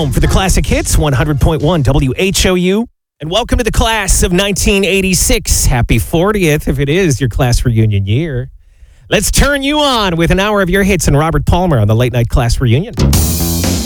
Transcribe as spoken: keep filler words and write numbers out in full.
home for the classic hits, one hundred point one W H O U. And welcome to the class of nineteen eighty-six. Happy fortieth, if it is your class reunion year. Let's turn you on with an hour of your hits and Robert Palmer on the Late Night Class Reunion.